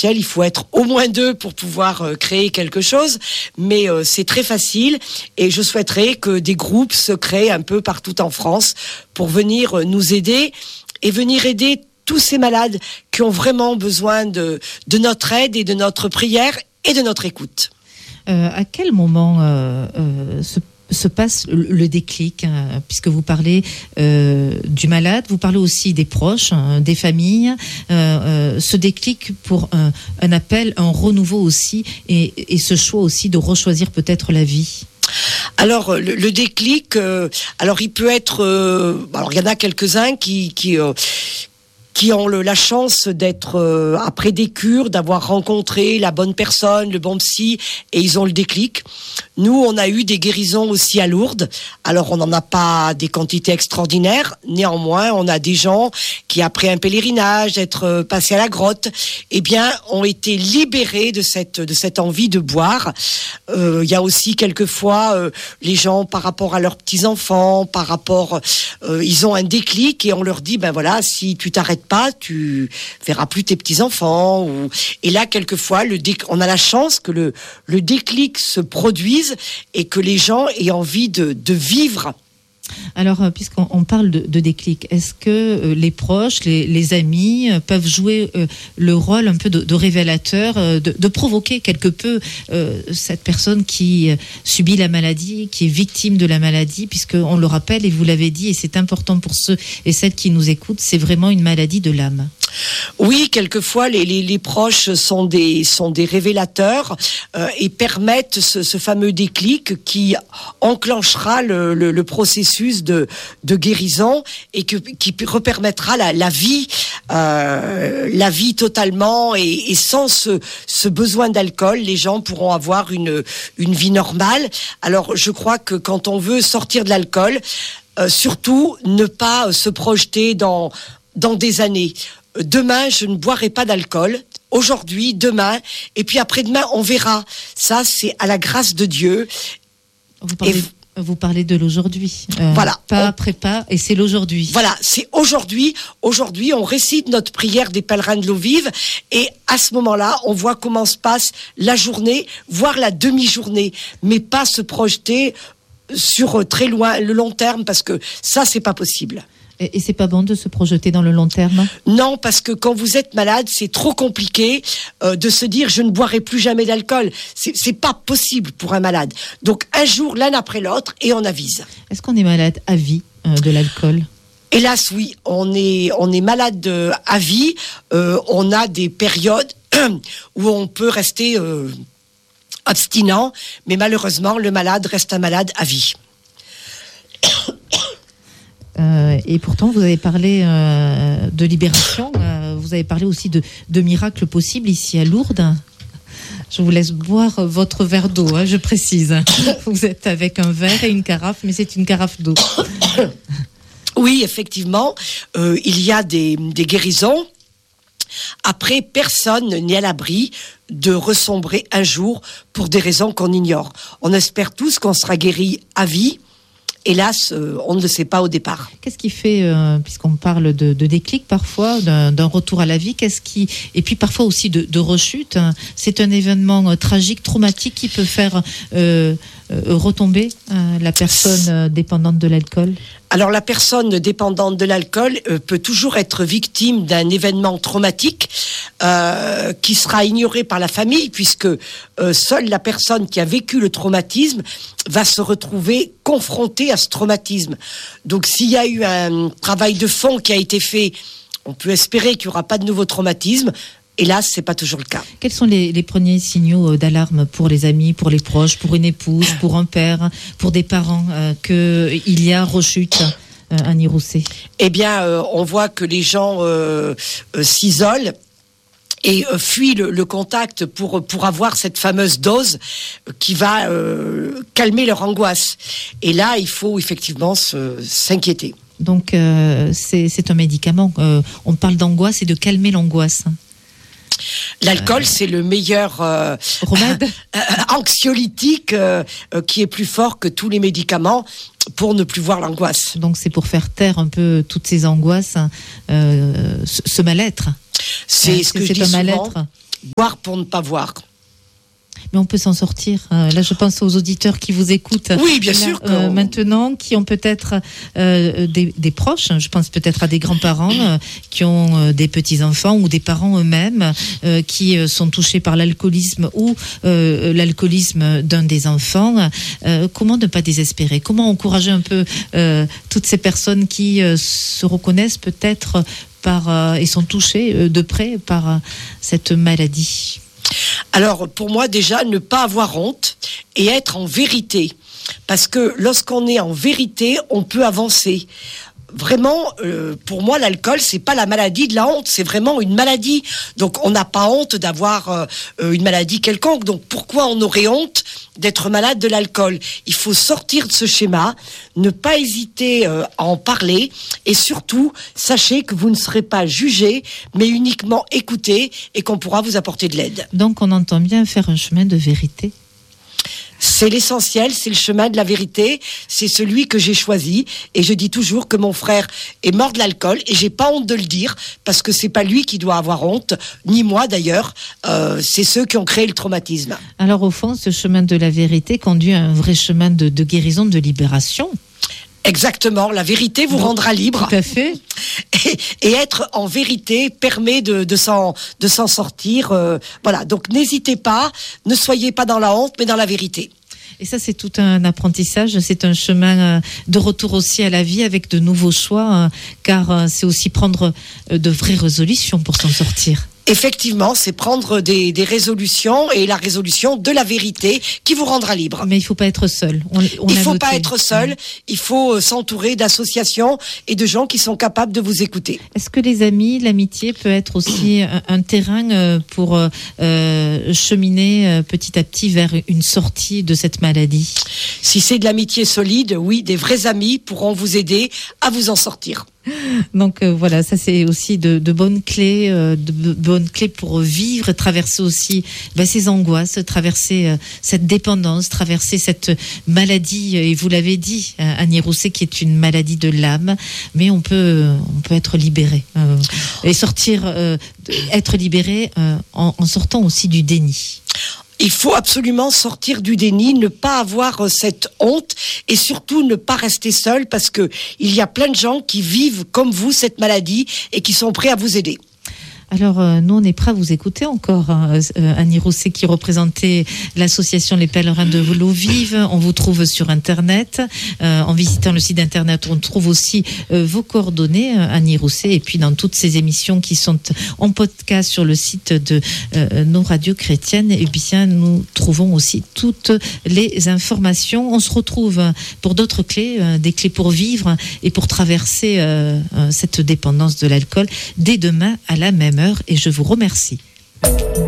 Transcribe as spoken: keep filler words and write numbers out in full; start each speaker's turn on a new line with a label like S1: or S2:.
S1: référentiel, il faut être au moins deux pour pouvoir euh, créer quelque chose, mais euh, c'est très facile et je souhaiterais que des groupes se créent un peu partout en France pour venir euh, nous aider et venir aider tous ces malades qui ont vraiment besoin de, de notre aide et de notre prière et de notre écoute.
S2: Euh, à quel moment euh, euh, se se passe le déclic, hein, puisque vous parlez euh, du malade, vous parlez aussi des proches, hein, des familles, euh, euh, ce déclic pour un, un appel, un renouveau aussi, et, et ce choix aussi de rechoisir peut-être la vie.
S1: Alors le, le déclic, euh, alors il peut être, euh, alors il y en a quelques-uns qui qui euh, qui ont le, la chance d'être euh, après des cures, d'avoir rencontré la bonne personne, le bon psy, et ils ont le déclic. Nous, on a eu des guérisons aussi à Lourdes. Alors, on n'en a pas des quantités extraordinaires. Néanmoins, on a des gens qui, après un pèlerinage, être passés à la grotte, eh bien, ont été libérés de cette de cette envie de boire. Euh, il y a aussi quelquefois euh, les gens par rapport à leurs petits enfants, par rapport, euh, ils ont un déclic et on leur dit, ben voilà, si tu t'arrêtes pas, tu verras plus tes petits enfants. Ou... Et là, quelquefois, le déc... on a la chance que le le déclic se produise et que les gens aient envie de, de vivre.
S2: Alors, puisqu'on on parle de, de déclic, est-ce que euh, les proches, les, les amis euh, peuvent jouer euh, le rôle un peu de, de révélateur, euh, de, de provoquer quelque peu euh, cette personne qui euh, subit la maladie, qui est victime de la maladie, puisqu'on le rappelle, et vous l'avez dit, et c'est important pour ceux et celles qui nous écoutent, c'est vraiment une maladie de l'âme.
S1: Oui, quelquefois les, les, les proches sont des sont des révélateurs euh, et permettent ce, ce fameux déclic qui enclenchera le, le, le processus de de guérison et que, qui repermettra la, la vie euh, la vie totalement et, et sans ce, ce besoin d'alcool, les gens pourront avoir une une vie normale. Alors je crois que quand on veut sortir de l'alcool, euh, surtout ne pas se projeter dans dans des années. Demain, je ne boirai pas d'alcool. Aujourd'hui, demain, et puis après-demain, on verra. Ça, c'est à la grâce de Dieu.
S2: Vous parlez, et vous parlez de l'aujourd'hui. Euh,
S1: voilà.
S2: Pas
S1: on,
S2: après pas, et c'est l'aujourd'hui.
S1: Voilà, c'est aujourd'hui. Aujourd'hui, on récite notre prière des pèlerins de l'eau vive, et à ce moment-là, on voit comment se passe la journée, voire la demi-journée, mais pas se projeter sur très loin, le long terme, parce que ça, c'est pas possible.
S2: Et, et c'est pas bon de se projeter dans le long terme ?
S1: Non, parce que quand vous êtes malade, c'est trop compliqué euh, de se dire je ne boirai plus jamais d'alcool. C'est, c'est pas possible pour un malade. Donc un jour, l'un après l'autre, et on avise.
S2: Est-ce qu'on est malade à vie euh, de l'alcool ?
S1: Hélas, oui, on est on est malade de, à vie. Euh, on a des périodes où on peut rester euh, abstinent, mais malheureusement, le malade reste un malade à vie.
S2: Euh, et pourtant, vous avez parlé euh, de libération, euh, vous avez parlé aussi de, de miracles possibles ici à Lourdes. Je vous laisse boire votre verre d'eau, hein, je précise. Vous êtes avec un verre et une carafe, mais c'est une carafe d'eau.
S1: Oui, effectivement, euh, il y a des, des guérisons. Après, personne n'est à l'abri de ressombrer un jour pour des raisons qu'on ignore. On espère tous qu'on sera guéri à vie. Hélas, euh, on ne le sait pas au départ.
S2: Qu'est-ce qui fait, euh, puisqu'on parle de, de déclic parfois, d'un, d'un retour à la vie, qu'est-ce qui, et puis parfois aussi de, de rechute, hein, c'est un événement euh, tragique, traumatique qui peut faire euh, euh, retomber euh, la personne euh, dépendante de l'alcool ?
S1: Alors la personne dépendante de l'alcool euh, peut toujours être victime d'un événement traumatique euh, qui sera ignoré par la famille, puisque euh, seule la personne qui a vécu le traumatisme va se retrouver confrontée à ce traumatisme. Donc s'il y a eu un travail de fond qui a été fait, on peut espérer qu'il n'y aura pas de nouveau traumatisme. Hélas, c'est pas toujours le cas.
S2: Quels sont les, les premiers signaux d'alarme pour les amis, pour les proches, pour une épouse, pour un père, pour des parents, euh, qu'il y a rechute euh, à Niroussé ?
S1: Eh bien, euh, on voit que les gens euh, euh, s'isolent et euh, fuient le, le contact pour pour avoir cette fameuse dose qui va euh, calmer leur angoisse. Et là, il faut effectivement se, s'inquiéter.
S2: Donc, euh, c'est, c'est un médicament. Euh, on parle d'angoisse et de calmer l'angoisse.
S1: L'alcool, euh, c'est le meilleur euh,
S2: remède
S1: euh, anxiolytique euh, euh, qui est plus fort que tous les médicaments pour ne plus voir l'angoisse.
S2: Donc c'est pour faire taire un peu toutes ces angoisses, euh, ce, ce mal-être.
S1: C'est
S2: euh,
S1: ce que
S2: c'est
S1: je dis
S2: un
S1: souvent.
S2: mal-être.
S1: boire pour ne pas voir.
S2: Mais on peut s'en sortir. Euh, là, je pense aux auditeurs qui vous écoutent.
S1: Oui, bien
S2: là,
S1: sûr.
S2: Euh, maintenant, qui ont peut-être euh, des, des proches. Je pense peut-être à des grands-parents euh, qui ont euh, des petits-enfants ou des parents eux-mêmes euh, qui euh, sont touchés par l'alcoolisme ou euh, l'alcoolisme d'un des enfants. Euh, comment ne pas désespérer? Comment encourager un peu euh, toutes ces personnes qui euh, se reconnaissent peut-être par euh, et sont touchées euh, de près par euh, cette maladie?
S1: Alors, pour moi, déjà, ne pas avoir honte et être en vérité. Parce que lorsqu'on est en vérité, on peut avancer. Vraiment, euh, pour moi, l'alcool, c'est pas la maladie de la honte, c'est vraiment une maladie. Donc, on n'a pas honte d'avoir euh, une maladie quelconque. Donc, pourquoi on aurait honte d'être malade de l'alcool? Il faut sortir de ce schéma, ne pas hésiter euh, à en parler, et surtout, sachez que vous ne serez pas jugé, mais uniquement écouté, et qu'on pourra vous apporter de l'aide.
S2: Donc, on entend bien faire un chemin de vérité.
S1: C'est l'essentiel, c'est le chemin de la vérité, c'est celui que j'ai choisi, et je dis toujours que mon frère est mort de l'alcool, et j'ai pas honte de le dire, parce que c'est pas lui qui doit avoir honte, ni moi d'ailleurs, euh, c'est ceux qui ont créé le traumatisme.
S2: Alors au fond, ce chemin de la vérité conduit à un vrai chemin de, de guérison, de libération.
S1: Exactement, la vérité vous
S2: Donc,
S1: rendra libre.
S2: Tout à fait.
S1: Et, et être en vérité permet de, de, s'en, de s'en sortir. Euh, voilà, donc n'hésitez pas, ne soyez pas dans la honte, mais dans la vérité.
S2: Et ça, c'est tout un apprentissage, c'est un chemin de retour aussi à la vie avec de nouveaux choix, car c'est aussi prendre de vraies résolutions pour s'en sortir.
S1: Effectivement, c'est prendre des, des résolutions, et la résolution de la vérité qui vous rendra libre.
S2: Mais il ne faut pas être seul. On, on
S1: il ne faut
S2: noté.
S1: pas être seul, mmh. il faut s'entourer d'associations et de gens qui sont capables de vous écouter.
S2: Est-ce que les amis, l'amitié peut être aussi un, un terrain pour euh, cheminer petit à petit vers une sortie de cette maladie?
S1: Si c'est de l'amitié solide, oui, des vrais amis pourront vous aider à vous en sortir.
S2: Donc euh, voilà, ça c'est aussi de, de bonnes clés, euh, de, de bonnes clés pour vivre, traverser aussi bah, ces angoisses, traverser euh, cette dépendance, traverser cette maladie. Et vous l'avez dit, euh, Annie Rousset, qui est une maladie de l'âme, mais on peut, on peut être libéré euh, et sortir, euh, être libéré euh, en, en sortant aussi du déni.
S1: Il faut absolument sortir du déni, ne pas avoir cette honte, et surtout ne pas rester seul, parce que il y a plein de gens qui vivent comme vous cette maladie et qui sont prêts à vous aider.
S2: Alors, euh, nous, on est prêts à vous écouter encore. Hein, euh, Annie Rousset, qui représentait l'association Les Pèlerins de l'Eau Vive. On vous trouve sur Internet. Euh, en visitant le site Internet, on trouve aussi euh, vos coordonnées, euh, Annie Rousset. Et puis, dans toutes ces émissions qui sont en podcast sur le site de euh, nos radios chrétiennes, eh bien, nous trouvons aussi toutes les informations. On se retrouve pour d'autres clés, euh, des clés pour vivre et pour traverser euh, euh, cette dépendance de l'alcool dès demain à la même heure, et je vous remercie.